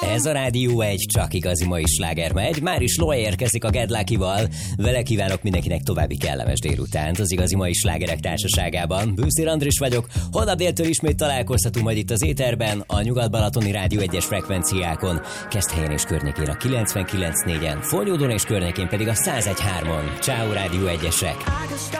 Ez a Rádió egy csak igazi mai sláger megy. Már is Loa érkezik a Get Lucky-val. Vele kívánok mindenkinek további kellemes délutánt az igazi mai slágerek társaságában. Bőszér Andris vagyok. Holnap déltől ismét találkozhatunk majd itt az éterben, a Nyugat-Balatoni Rádió 1-es frekvenciákon. Keszthelyen és környékén a 99.4-en, Fornyódon és környékén pedig a 101.3-on. Ciao Rádió 1-esek!